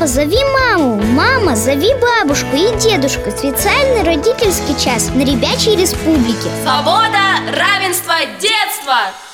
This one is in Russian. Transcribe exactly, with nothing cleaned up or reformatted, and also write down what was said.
Папа, зови маму. Мама, зови бабушку и дедушку. Специальный родительский час на Ребячей Республике. Свобода, равенство, детство!